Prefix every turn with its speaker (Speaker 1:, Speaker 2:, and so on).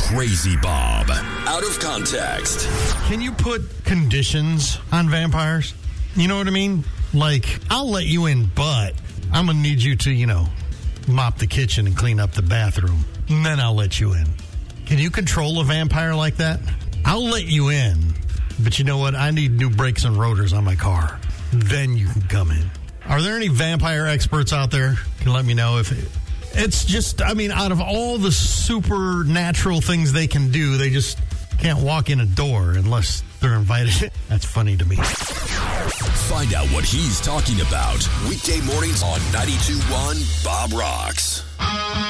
Speaker 1: Crazy Bob. Out of context.
Speaker 2: Can you put conditions on vampires? You know what I mean? Like, I'll let you in, but I'm going to need you to, mop the kitchen and clean up the bathroom. And then I'll let you in. Can you control a vampire like that? I'll let you in, but you know what? I need new brakes and rotors on my car. Then you can come in. Are there any vampire experts out there? Can you let me know if it's just, out of all the supernatural things they can do, they just can't walk in a door unless they're invited. That's funny to me.
Speaker 1: Find out what he's talking about. Weekday mornings on 92.1 Bob Rocks.